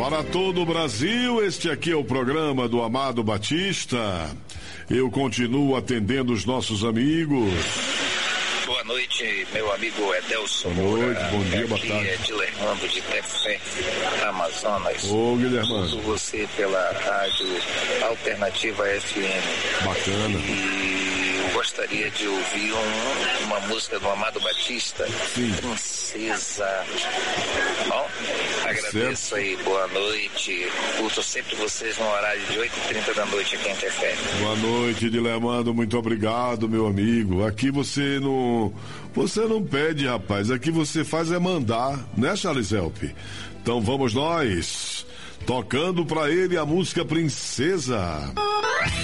Para todo o Brasil, este aqui é o programa do Amado Batista. Eu continuo atendendo os nossos amigos. Boa noite, meu amigo Edelson. Boa noite, bom dia, boa tarde. Aqui é Guilhermando de Tefé, Amazonas. Ô, Guilhermando. Escuto você pela rádio Alternativa FM. Bacana. E eu gostaria de ouvir uma música do Amado Batista. Sim. Princesa. Bom, agradeço certo. Aí, boa noite. Curto sempre vocês no horário de 8h30 da noite aqui em Tefé. Boa noite, Guilhermando, muito obrigado, meu amigo. Aqui você não pede, rapaz, aqui você faz é mandar, né, Charles Help? Então vamos nós, tocando pra ele a música Princesa.